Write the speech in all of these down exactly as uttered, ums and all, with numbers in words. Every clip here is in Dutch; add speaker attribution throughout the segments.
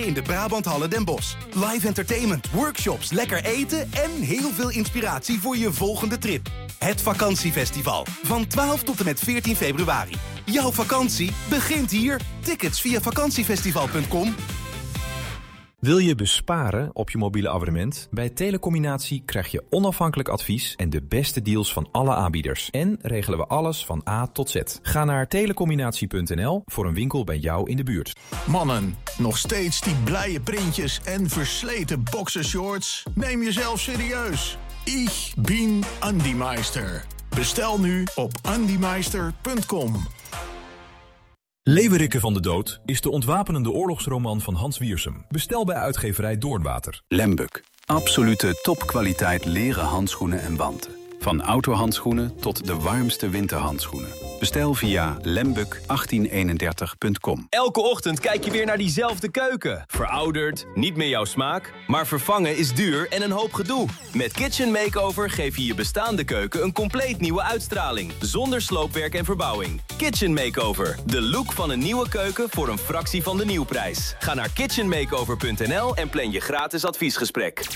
Speaker 1: in de Brabanthallen Den Bosch. Live entertainment, workshops, lekker eten en heel veel inspiratie voor je volgende trip. Het Vakantiefestival. Van twaalf tot en met veertien februari. Jouw vakantie begint hier. Tickets via vakantiefestival punt com.
Speaker 2: Wil je besparen op je mobiele abonnement? Bij Telecombinatie krijg je onafhankelijk advies en de beste deals van alle aanbieders. En regelen we alles van A tot Z. Ga naar telecombinatie punt n l voor een winkel bij jou in de buurt.
Speaker 3: Mannen, nog steeds die blije printjes en versleten boxershorts? Neem jezelf serieus. Ich bin Andi Meister. Bestel nu op andi meister punt com.
Speaker 2: Leeuwerikke van de Dood is de ontwapenende oorlogsroman van Hans Wiersum. Bestel bij uitgeverij Doornwater.
Speaker 4: Lembuck. Absolute topkwaliteit leren handschoenen en wanten. Van outdoorhandschoenen tot de warmste winterhandschoenen. Bestel via lembuck achttien eenendertig punt com.
Speaker 5: Elke ochtend kijk je weer naar diezelfde keuken. Verouderd, niet meer jouw smaak, maar vervangen is duur en een hoop gedoe. Met Kitchen Makeover geef je je bestaande keuken een compleet nieuwe uitstraling. Zonder sloopwerk en verbouwing. Kitchen Makeover, de look van een nieuwe keuken voor een fractie van de nieuwprijs. Ga naar kitchen makeover punt n l en plan je gratis adviesgesprek.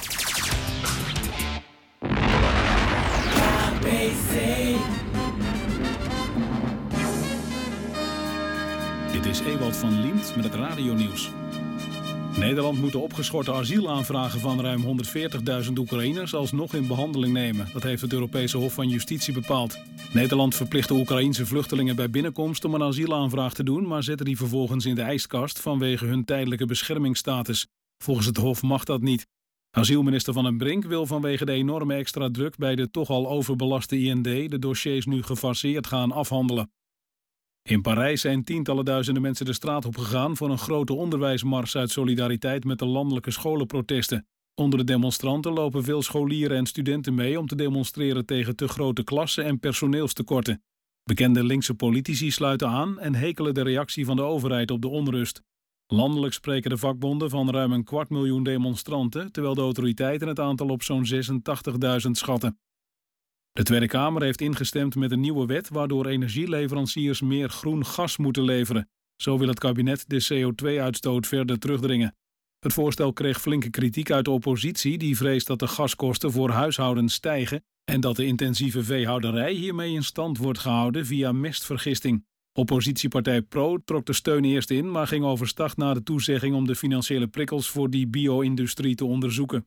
Speaker 6: Dit is Ewald van Liemt met het radionieuws. Nederland moet de opgeschorte asielaanvragen van ruim honderdveertigduizend Oekraïners alsnog in behandeling nemen. Dat heeft het Europese Hof van Justitie bepaald. Nederland verplicht de Oekraïense vluchtelingen bij binnenkomst om een asielaanvraag te doen, maar zette die vervolgens in de ijskast vanwege hun tijdelijke beschermingsstatus. Volgens het Hof mag dat niet. Asielminister Van den Brink wil vanwege de enorme extra druk bij de toch al overbelaste I N D de dossiers nu gefaseerd gaan afhandelen. In Parijs zijn tientallen duizenden mensen de straat op gegaan voor een grote onderwijsmars uit solidariteit met de landelijke scholenprotesten. Onder de demonstranten lopen veel scholieren en studenten mee om te demonstreren tegen te grote klassen en personeelstekorten. Bekende linkse politici sluiten aan en hekelen de reactie van de overheid op de onrust. Landelijk spreken de vakbonden van ruim een kwart miljoen demonstranten, terwijl de autoriteiten het aantal op zo'n zesentachtigduizend schatten. De Tweede Kamer heeft ingestemd met een nieuwe wet waardoor energieleveranciers meer groen gas moeten leveren. Zo wil het kabinet de C O twee uitstoot verder terugdringen. Het voorstel kreeg flinke kritiek uit de oppositie die vreest dat de gaskosten voor huishoudens stijgen en dat de intensieve veehouderij hiermee in stand wordt gehouden via mestvergisting. Oppositiepartij Pro trok de steun eerst in, maar ging overstag naar de toezegging om de financiële prikkels voor die bio-industrie te onderzoeken.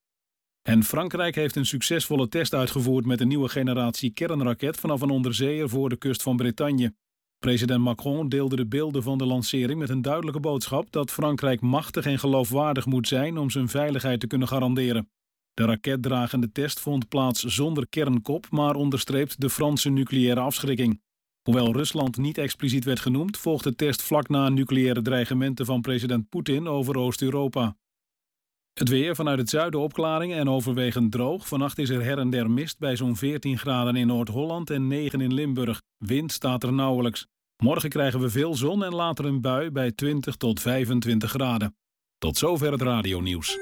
Speaker 6: En Frankrijk heeft een succesvolle test uitgevoerd met een nieuwe generatie kernraket vanaf een onderzeeër voor de kust van Bretagne. President Macron deelde de beelden van de lancering met een duidelijke boodschap dat Frankrijk machtig en geloofwaardig moet zijn om zijn veiligheid te kunnen garanderen. De raketdragende test vond plaats zonder kernkop, maar onderstreept de Franse nucleaire afschrikking. Hoewel Rusland niet expliciet werd genoemd, volgt de test vlak na nucleaire dreigementen van president Poetin over Oost-Europa. Het weer, vanuit het zuiden opklaringen en overwegend droog. Vannacht is er her en der mist bij zo'n veertien graden in Noord-Holland en negen in Limburg. Wind staat er nauwelijks. Morgen krijgen we veel zon en later een bui bij twintig tot vijfentwintig graden. Tot zover het radionieuws.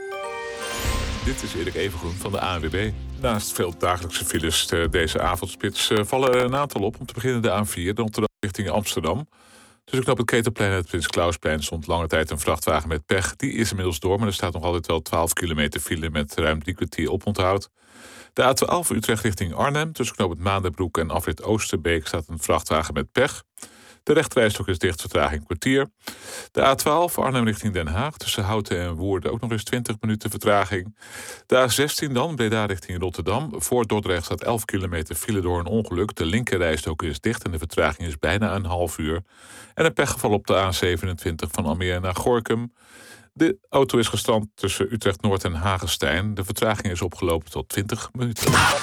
Speaker 7: Dit is Erik Evengroen van de A N W B. Naast veel dagelijkse files deze avondspits vallen een aantal op. Om te beginnen de A vier, de Rotterdam richting Amsterdam. Tussen knap het Ketelplein en het Prins Klausplein stond lange tijd een vrachtwagen met pech. Die is inmiddels door, maar er staat nog altijd wel twaalf kilometer file met ruim drie kwartier oponthoud. De A twaalf Utrecht richting Arnhem. Tussen knop het Maandenbroek en afrit Oosterbeek staat een vrachtwagen met pech. De rechterrijstok is dicht, vertraging kwartier. De A twaalf Arnhem richting Den Haag. Tussen Houten en Woerden ook nog eens twintig minuten vertraging. De A zestien dan, Breda richting Rotterdam. Voor Dordrecht staat elf kilometer file door een ongeluk. De linkerrijstok is dicht en de vertraging is bijna een half uur. En een pechgeval op de A zevenentwintig van Almere naar Gorinchem. De auto is gestrand tussen Utrecht Noord en Hagestein. De vertraging is opgelopen tot twintig minuten.